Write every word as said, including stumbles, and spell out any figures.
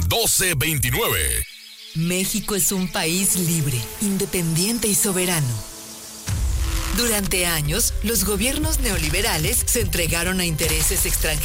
doce veintinueve. México es un país libre, independiente y soberano. Durante años, los gobiernos neoliberales se entregaron a intereses extranjeros